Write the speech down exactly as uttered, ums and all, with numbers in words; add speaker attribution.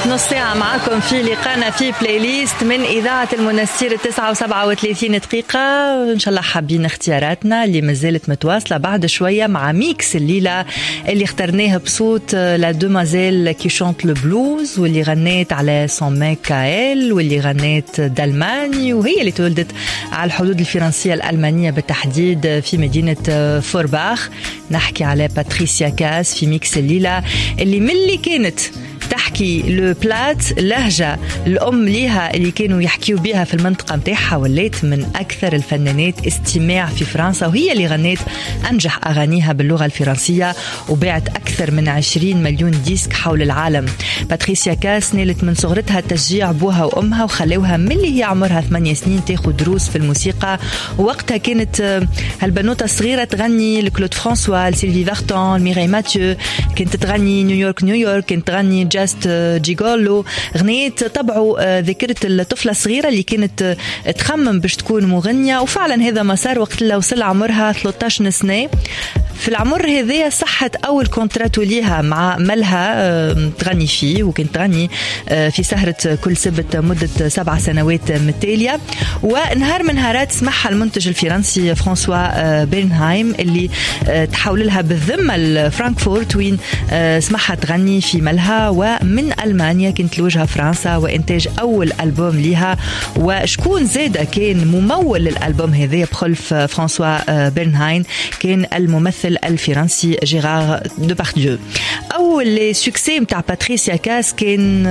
Speaker 1: بدات نص ساعة معكم في لقانا في بلاي ليست من إذاعة المنستير التسعة وسبعة وثلاثين دقيقة. إن شاء الله حابين اختياراتنا اللي مازالت متواصلة بعد شوية مع ميكس الليلة اللي اخترناه بصوت لا دومازيل كي شونت لو بلوز، واللي غنيت على سون ميكائيل، واللي غنيت دالماني، وهي اللي تولدت على الحدود الفرنسية الألمانية بالتحديد في مدينة فورباخ. نحكي على باتريسيا كاس في ميكس الليلة اللي من اللي كانت تحكي لو بلات اللهجة الأم ليها اللي كانوا يحكيوا بها في المنطقة متاعها، وليت من أكثر الفنانات استماع في فرنسا، وهي اللي غنيت أنجح أغانيها باللغة الفرنسية وباعت أكثر من عشرين مليون ديسك حول العالم. باتريسيا كاس نالت من صغرتها تشجيع بوها وأمها وخلوها من اللي هي عمرها ثمانية سنين تاخد دروس في الموسيقى، ووقتها كانت هالبنوتة الصغيرة تغني لكلود فرانسوا، لسيلفي فارتون، ميراي ماتيو، كانت تغني نيويورك نيويورك، كانت تغني جاست جيغولو. غنيت طبعوا ذكرت الطفلة الصغيرة اللي كانت تخمم باش تكون مغنية، وفعلا هذا مسار وقت اللي وصل عمرها ثلاثة عشر سنة. في العمر هذا صحت أول كونتراتو ليها مع ملها تغني فيه، وكانت تغني في سهرة كل سبت مدة سبع سنوات متالية. ونهار من نهارات سمعها المنتج الفرنسي فرانسوا بيرنهايم اللي تحول لها بالذمة لفرانكفورت، وين سمعها تغني في ملها، ومن ألمانيا كانت لوجهة فرنسا وإنتاج أول ألبوم لها. وشكون زادة كان ممول للألبوم هذا بخلف فرانسوا بيرنهايم؟ كان الممثل الفرنسي جيرار ديبارديو. أول سوكسي متاع باتريسيا كاس كان